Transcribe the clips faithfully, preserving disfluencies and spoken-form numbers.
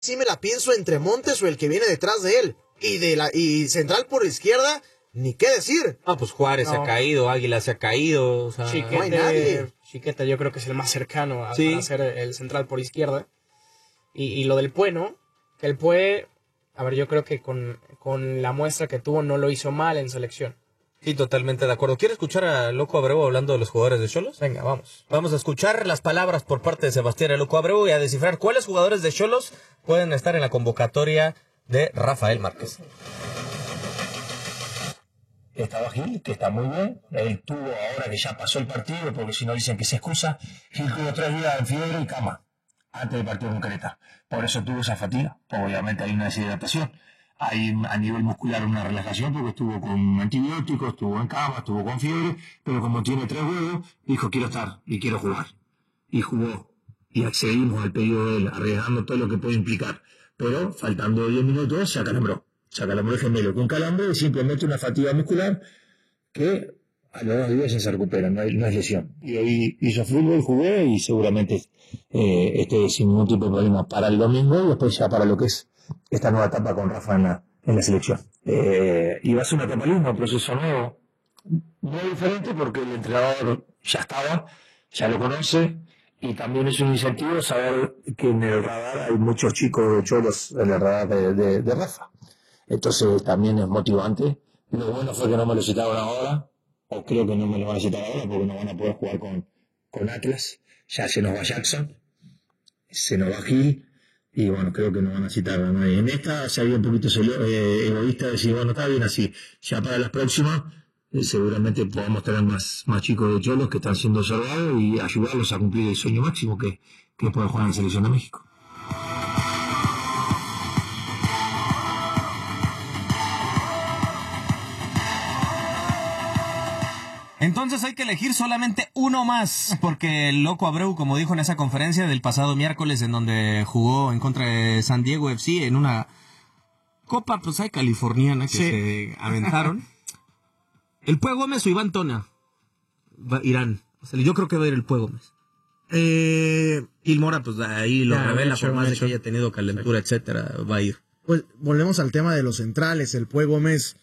sí me la pienso entre Montes o el que viene detrás de él. Y de la y central por izquierda, ni qué decir. Ah, pues Juárez No. se ha caído, Águila se ha caído. O sea, Chiquete, no hay nadie. Chiquete yo creo que es el más cercano a, Sí. para ser el central por izquierda. Y, y lo del Pue, ¿no? Que el Pue, a ver, yo creo que con, con la muestra que tuvo no lo hizo mal en selección. Sí, totalmente de acuerdo. ¿Quiere escuchar a Loco Abreu hablando de los jugadores de Xolos? Venga, vamos. Vamos a escuchar las palabras por parte de Sebastián El Loco Abreu y a descifrar cuáles jugadores de Xolos pueden estar en la convocatoria de Rafael Márquez. Estaba Gil, que está muy bien. Él tuvo ahora que ya pasó el partido, porque si no dicen que se excusa. Gil tuvo tres días en fiebre y cama antes del partido con Creta. Por eso tuvo esa fatiga. Obviamente hay una deshidratación. Hay a nivel muscular una relajación porque estuvo con antibióticos, estuvo en cama, estuvo con fiebre, pero como tiene tres huevos, dijo quiero estar y quiero jugar. Y jugó. Y accedimos al pedido de él, arriesgando todo lo que puede implicar. Pero faltando diez minutos se acalambró. Se acalambró el gemelo con calambre y simplemente una fatiga muscular que a los dos días ya se recupera, no, hay, no es lesión. Y ahí hizo fútbol, jugué y seguramente eh, esté sin ningún tipo de problema para el domingo y después ya para lo que es esta nueva etapa con Rafa en la, en la selección. Eh, y va a ser una etapa linda, un proceso nuevo, muy diferente porque el entrenador ya estaba, ya lo conoce y también es un incentivo saber que en el radar hay muchos chicos de Xolos en el radar de, de, de Rafa. Entonces también es motivante. Lo bueno fue que no me lo citaron ahora, o creo que no me lo van a citar ahora porque no van a poder jugar con, con Atlas. Ya se nos va Jackson, se nos va Gil, y bueno, creo que no van a citar a nadie. En esta se había un poquito eh, egoísta de decir, bueno, está bien así. Ya para las próximas, eh, seguramente podamos tener más, más chicos de Xolos que están siendo observados y ayudarlos a cumplir el sueño máximo que, que es poder jugar en la Selección de México. Entonces hay que elegir solamente uno más, porque el Loco Abreu, como dijo en esa conferencia del pasado miércoles, en donde jugó en contra de San Diego F C en una Copa pues, hay californiana que sí. se aventaron. ¿El Pue Gómez o Iván Tona? Va, irán. O sea, yo creo que va a ir el Pue Gómez. Eh, Gil Mora, pues ahí lo ya, revela, hecho, por más de que haya tenido calentura, etcétera, va a ir. Pues volvemos al tema de los centrales. El Pue Gómez,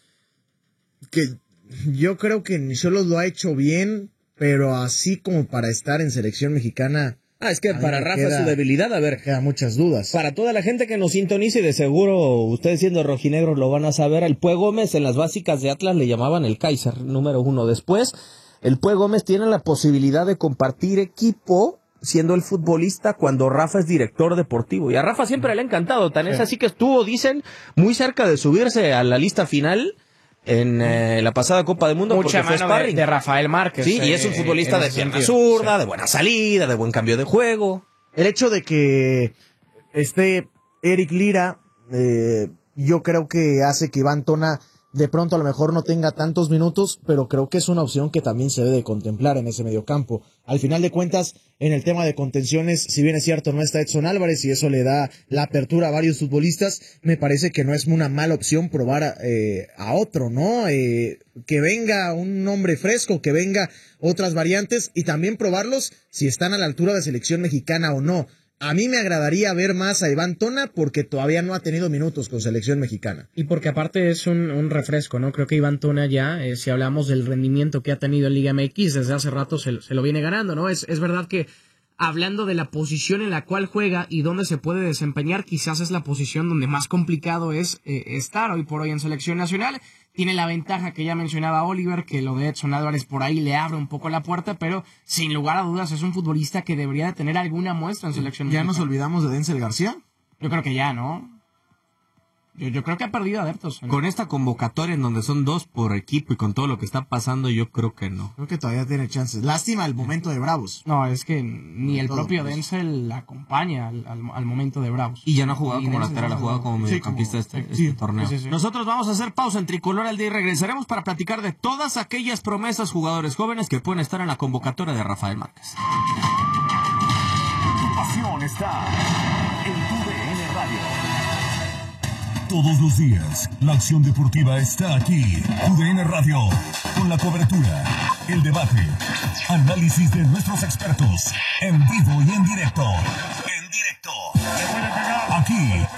que yo creo que ni solo lo ha hecho bien, pero así como para estar en selección mexicana. Ah, es que para Rafa queda, su debilidad, a ver, queda muchas dudas. Para toda la gente que nos sintonice, de seguro ustedes siendo rojinegros lo van a saber, el Pue Gómez en las básicas de Atlas le llamaban el Kaiser número uno. Después, el Pue Gómez tiene la posibilidad de compartir equipo siendo el futbolista cuando Rafa es director deportivo. Y a Rafa siempre le ha encantado, tan sí. es así que estuvo, dicen, muy cerca de subirse a la lista final en eh, la pasada Copa del Mundo. Mucha mano de, de Rafael Márquez. Sí, eh, y es un futbolista de pierna zurda, sí. de buena salida, de buen cambio de juego. El hecho de que esté Eric Lira, eh, yo creo que hace que Iván Tona de pronto a lo mejor no tenga tantos minutos, pero creo que es una opción que también se debe de contemplar en ese mediocampo. Al final de cuentas, en el tema de contenciones, si bien es cierto, no está Edson Álvarez y eso le da la apertura a varios futbolistas, me parece que no es una mala opción probar a, eh, a otro, ¿no? Eh, que venga un nombre fresco, que venga otras variantes y también probarlos si están a la altura de selección mexicana o no. A mí me agradaría ver más a Iván Tona porque todavía no ha tenido minutos con selección mexicana. Y porque aparte es un, un refresco, ¿no? Creo que Iván Tona ya, eh, si hablamos del rendimiento que ha tenido en Liga M X, desde hace rato se, se lo viene ganando, ¿no? Es, es verdad que hablando de la posición en la cual juega y dónde se puede desempeñar, quizás es la posición donde más complicado es eh, estar hoy por hoy en selección nacional. Tiene la ventaja que ya mencionaba Oliver, que lo de Edson Álvarez por ahí le abre un poco la puerta, pero sin lugar a dudas es un futbolista que debería de tener alguna muestra en selección ¿Ya mexicana. nos olvidamos de Denzel García? Yo creo que ya, ¿no? Yo, yo creo que ha perdido adeptos. Con esta convocatoria en donde son dos por equipo y con todo lo que está pasando, yo creo que no. Creo que todavía tiene chances. Lástima el momento de Bravos. No, es que ni el todo, propio pues. Denzel la acompaña al, al, al momento de Bravos. Y ya no ha jugado Y como Denzel lateral, ha no jugado como mediocampista sí, como, este, sí, este torneo. Sí, sí, sí. Nosotros vamos a hacer pausa en Tricolor al día y regresaremos para platicar de todas aquellas promesas jugadores jóvenes que pueden estar en la convocatoria de Rafael Márquez. Tu pasión está en tu D N Radio. Todos los días, la acción deportiva está aquí. U D N Radio, con la cobertura, el debate, análisis de nuestros expertos, en vivo y en directo.